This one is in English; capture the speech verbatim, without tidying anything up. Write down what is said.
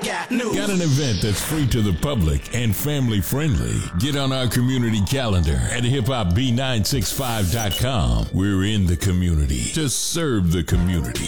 got news. Got an event that's free to the public and family friendly? Get on our community calendar at hip hop b nine six five dot com. We're in the community to serve the community.